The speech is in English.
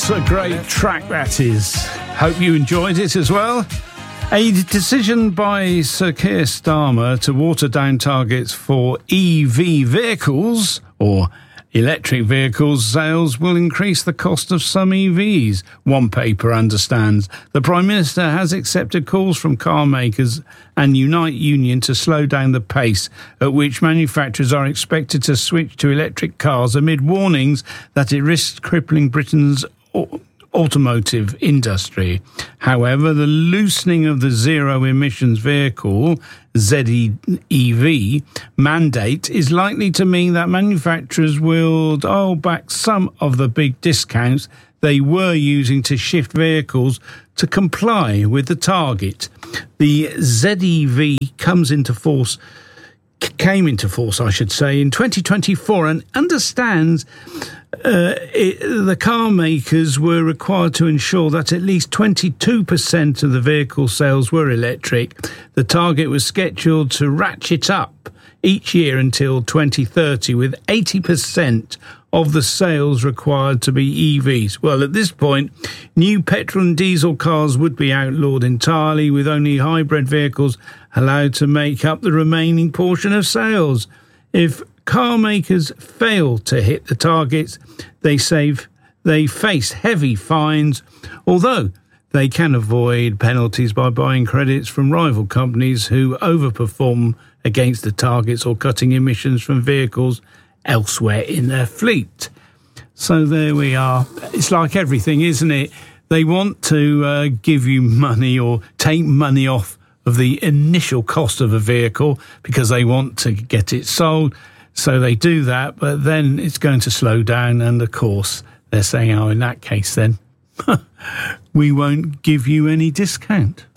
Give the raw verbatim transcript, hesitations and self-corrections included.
What a great track that is. Hope you enjoyed it as well. A decision by Sir Keir Starmer to water down targets for E V vehicles, or electric vehicles sales, will increase the cost of some E Vs, one paper understands. The Prime Minister has accepted calls from car makers and Unite Union to slow down the pace at which manufacturers are expected to switch to electric cars amid warnings that it risks crippling Britain's automotive industry. However, the loosening of the zero emissions vehicle Z E V mandate is likely to mean that manufacturers will dial back some of the big discounts they were using to shift vehicles to comply with the target. The Z E V comes into force came into force, I should say, in twenty twenty-four, and understands uh, it, the car makers were required to ensure that at least twenty-two percent of the vehicle sales were electric. The target was scheduled to ratchet up each year until twenty thirty, with eighty percent of the sales required to be E Vs. Well, at this point, new petrol and diesel cars would be outlawed entirely, with only hybrid vehicles allowed to make up the remaining portion of sales. If car makers fail to hit the targets, they save, they face heavy fines, although they can avoid penalties by buying credits from rival companies who overperform against the targets or cutting emissions from vehicles elsewhere in their fleet. So there we are. It's like everything, isn't it? They want to uh, give you money or take money off of the initial cost of a vehicle because they want to get it sold. So they do that, but then it's going to slow down. And of course, they're saying, oh, in that case, then we won't give you any discount.